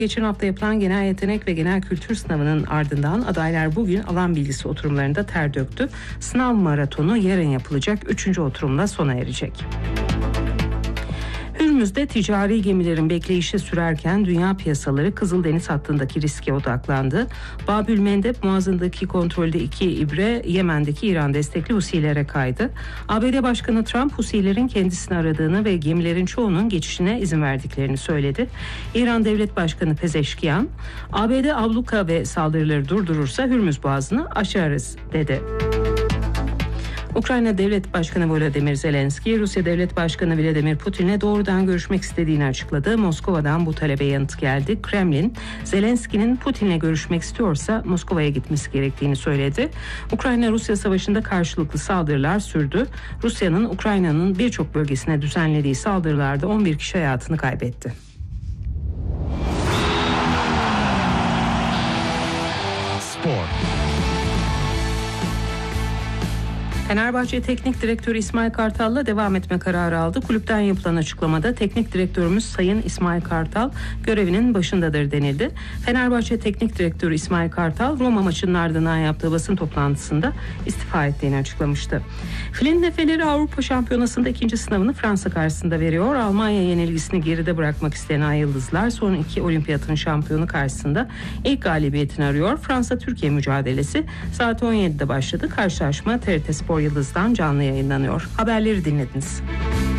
Geçen hafta yapılan genel yetenek ve genel kültür sınavının ardından adaylar bugün alan bilgisi oturumlarında ter döktü. Sınav maratonu yarın yapılacak 3. oturumla sona erecek. Hürmüz'de ticari gemilerin bekleyişi sürerken dünya piyasaları Kızıldeniz hattındaki riske odaklandı. Babül Mendeb Muazzındaki kontrolde 2 ibre Yemen'deki İran destekli Husilere kaydı. ABD Başkanı Trump Husilerin kendisini aradığını ve gemilerin çoğunun geçişine izin verdiklerini söyledi. İran Devlet Başkanı Pezeşkiyan, ABD abluka ve saldırıları durdurursa Hürmüz Boğazı'nı aşarız dedi. Ukrayna Devlet Başkanı Volodymyr Zelenski, Rusya Devlet Başkanı Vladimir Putin'le doğrudan görüşmek istediğini açıkladı. Moskova'dan bu talebe yanıt geldi. Kremlin, Zelenski'nin Putin'le görüşmek istiyorsa Moskova'ya gitmesi gerektiğini söyledi. Ukrayna-Rusya savaşında karşılıklı saldırılar sürdü. Rusya'nın Ukrayna'nın birçok bölgesine düzenlediği saldırılarda 11 kişi hayatını kaybetti. Spor. Fenerbahçe Teknik Direktörü İsmail Kartal'la devam etme kararı aldı. Kulüpten yapılan açıklamada teknik direktörümüz Sayın İsmail Kartal görevinin başındadır denildi. Fenerbahçe Teknik Direktörü İsmail Kartal Roma maçının ardından yaptığı basın toplantısında istifa ettiğini açıklamıştı. Filin nefeleri Avrupa Şampiyonası'nda ikinci sınavını Fransa karşısında veriyor. Almanya yenilgisini geride bırakmak isteyen Ay Yıldızlar son 2 olimpiyatın şampiyonu karşısında ilk galibiyetini arıyor. Fransa-Türkiye mücadelesi saat 17'de başladı. Karşılaşma TRT Spor Yıldız'dan canlı yayınlanıyor. Haberleri dinlediniz.